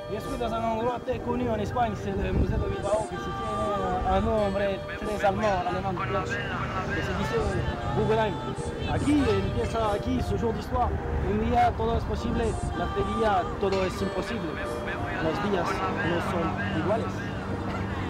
Je suis dans un endroit très connu en Espagne, c'est le musée de Bilbao, qui se tient un nombre très allemand de places, que se dice Guggenheim. Aquí empieza aquí su jour d'histoire. Un día todo es posible, la otro día todo es imposible. Los días no son iguales.